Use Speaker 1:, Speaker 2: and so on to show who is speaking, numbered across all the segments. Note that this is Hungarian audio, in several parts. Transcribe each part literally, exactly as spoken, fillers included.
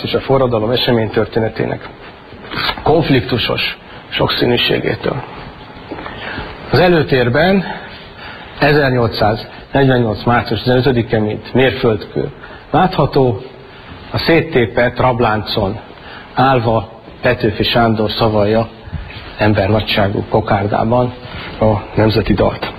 Speaker 1: harc és a forradalom eseménytörténetének konfliktusos sokszínűségétől. Az előtérben ezernyolcszáznegyvennyolc március tizenötödike, mint mérföldkő látható, a széttépett rabláncon állva Petőfi Sándor szavalja embernagyságú kokárdában a nemzeti dalt.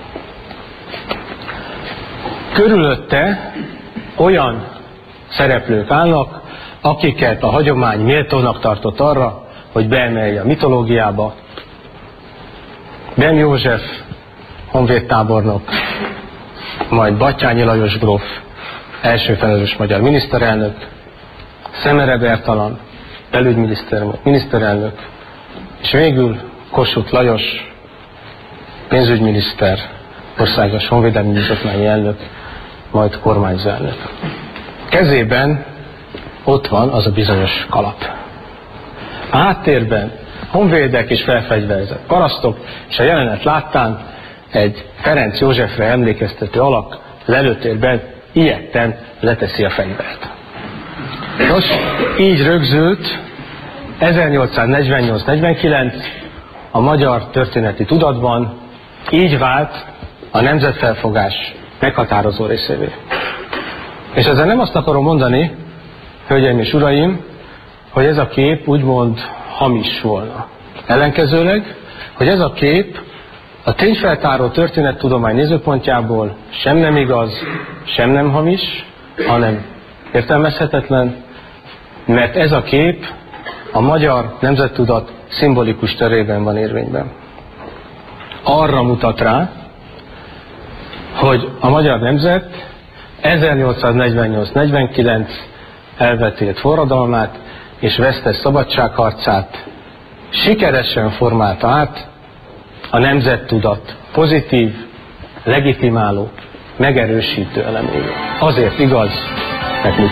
Speaker 1: Körülötte olyan szereplők állnak, akiket a hagyomány méltónak tartott arra, hogy beemelje a mitológiába. Bem József, honvédtábornok, majd Batthyány Lajos gróf, első felelős magyar miniszterelnök, Szemere Bertalan, belügyminiszter, miniszterelnök, és végül Kossuth Lajos, pénzügyminiszter, országos honvédelmi bizottmányi elnök, majd kormányzó elnök. Kezében ott van az a bizonyos kalap. A háttérben honvédek és felfegyverzett parasztok, és a jelenet láttán egy Ferenc Józsefre emlékeztető alak lelőtérben ijedten leteszi a fegyvert. Nos, így rögzült ezernyolcszáznegyvennyolc negyvenkilenc a magyar történeti tudatban, így vált a nemzetfelfogás meghatározó részévé. És ezzel nem azt akarom mondani, hölgyeim és uraim, hogy ez a kép úgymond hamis volna. Ellenkezőleg, hogy ez a kép a tényfeltáró történettudomány nézőpontjából sem nem igaz, sem nem hamis, hanem értelmezhetetlen, mert ez a kép a magyar nemzettudat szimbolikus terében van érvényben. Arra mutat rá, hogy a magyar nemzet ezernyolcszáznegyvennyolc negyvenkilenc elvetélt forradalmát és vesztes szabadságharcát sikeresen formálta át a nemzettudat pozitív, legitimáló, megerősítő elemével. Azért igaz, mert mi